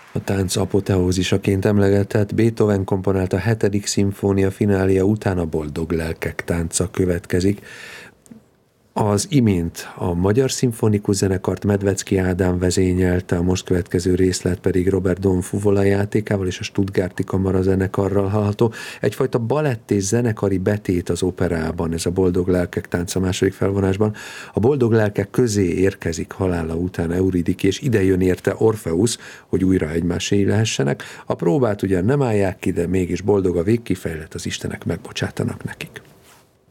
A tánc apoteózisaként emlegetett Beethoven komponálta 7. szimfónia finália után a Boldog lelkek tánca következik. Az imént a Magyar Szimfonikus Zenekart Medvecki Ádám vezényelte, a most következő részlet pedig Robert Don Fuvola játékával és a Stuttgarti Kamarazenekarral hallható. Egyfajta balett és zenekari betét az operában, ez a Boldog lelkek tánca második felvonásban. A boldog lelkek közé érkezik halála után Euridik, és ide jön érte Orfeusz, hogy újra egymáséi lehessenek. A próbát ugyan nem állják ki, de mégis boldog a végkifejlet, az istenek megbocsátanak nekik.